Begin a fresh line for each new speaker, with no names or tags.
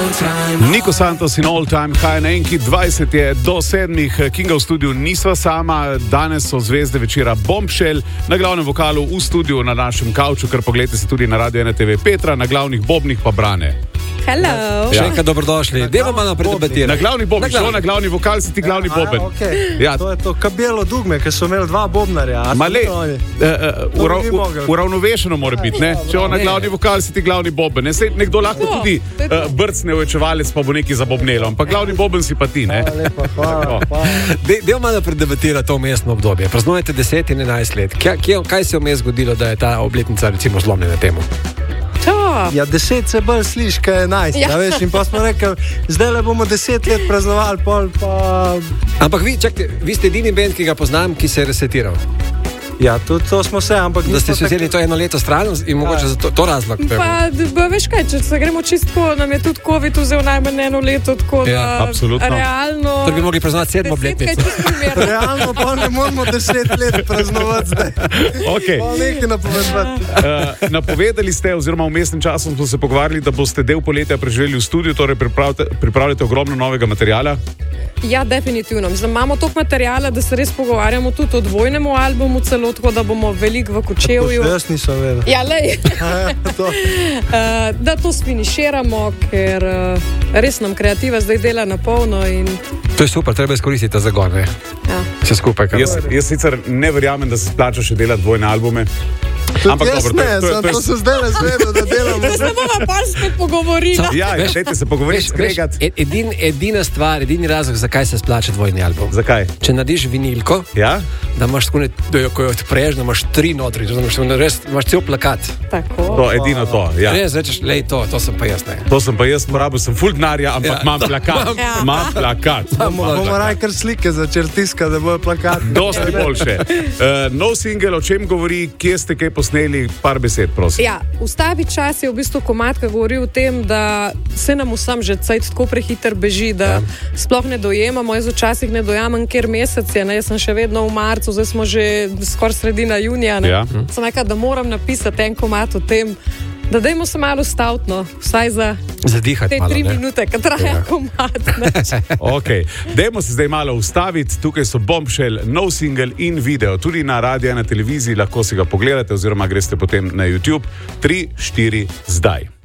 Niko Santos in All Time High na enki 20 je do 7. Kinga v studiu nisva sama. Danes so zvezde večera Bombshell, na glavnem vokalu v studiu na našem kavču, kar pogledajte se tudi na Radio 1 TV Petra, na glavnih bobnih pa Brane.
Hello.
Še enkrat dobrodošli. Dajmo malo predebatirati.
Na glavni bobni, šlo na glavni vokal, si ti glavni boben.
Okay.
Ja.
To je to kabelo dugme, ker so imeli dva bobnarja.
Uravnovešeno mora biti, ne? Če on na glavni vokal, si ti glavni boben. Ne? Sej nekdo lahko tudi brcne ovečevalec, pa bo nekaj zabobnelo, ampak glavni boben si pa ti, ne?
Hvala.
Dajmo malo predebatirati to umestno obdobje. Praznujete 10 in 11 let. Kaj se je vmes zgodilo, da je ta obletnica recimo zlomljena temu?
Ja, 10 se bolj sliš, kaj je 11, ja. Veš, in pa smo rekli, zdaj le bomo 10 let praznovali, pol pa...
Ampak vi ste edini band, ki ga poznam, ki se je resetiral.
Ja, tudi to smo se, ampak...
Da ste se vzeli to eno leto stran in mogoče za to razlog.
Pa veš kaj, če se gremo čistko, nam je tudi COVID vzel najmanj eno leto, tako da...
Absolutno.
Realno...
To bi mogli praznovati 7. obletnico.
Realno pa ne moramo 10 let praznovati zdaj.
Okay.
Pa nekaj napovedati.
Napovedali ste, oziroma v mestnem času smo se pogovarjali, da boste del poletja preživeli v studiu, torej pripravljate ogromno novega materijala.
Ja, definitivno. Mislim, imamo toliko materijala, da se res pogovarjamo tudi o dvojnemu albumu celo, tako da bomo veliko v Kočevju.
Jaz nisem vedel.
Ja, lej. Da to sfiniširamo, ker res nam kreativa zdaj dela na polno. In...
To je super, treba izkoristiti ta zagon, ne?
Ja.
Vse skupaj.
Jaz sicer ne verjamem, da se splača še delati dvojne albume.
Ampak dobro, to se zdaj le zvedo, da delamo.
Da se bomo pa spet pogovorili.
Ja, dajte se pogovoriti, skregati.
Edina stvar, edini razlog, zakaj se splača dvojni album.
Zakaj?
Če narediš vinilko,
ja?
Da imaš tako, ko jo odpreš, da imaš 3 notri, imaš cel plakat.
Tako.
To, edino to, ja.
Res, rečeš, lej, to sem pa jaz, ne.
To sem pa jaz, porabil sem ful denarja, ampak imam plakat. Imam plakat.
Bomo raj kar slike začeli tiskati, da bojo plakat.
Dosti boljše. Nov singel, o čem govori, kje ste kaj posneli, par besed, prosim.
Ja, Ustavi čas je v bistvu komad, ki govori o tem, da se nam vsem že cajt tako prehiter beži, da sploh ne dojemamo. Jaz včasih ne dojamem, kjer mesec je, ne? Jaz sem še vedno v marcu, zdaj smo že skoraj sredina junija, ne? Ja. Sem rekla, da moram napisati en komad o tem, da dajmo se malo staviti, no, vsaj za
zadihati
te 3 minute, ki traja komad.
Ok, dajmo se zdaj malo ustaviti. Tukaj so Bombshell, nov single in video. Tudi na Radio 1 televiziji lahko si ga pogledate oziroma greste potem na YouTube. 3, 4, zdaj.